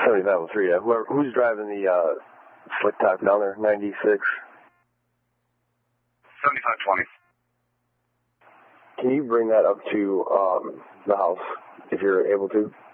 7503, yeah. Who's driving the slick top down there, 96? 7520. Can you bring that up to the house, if you're able to?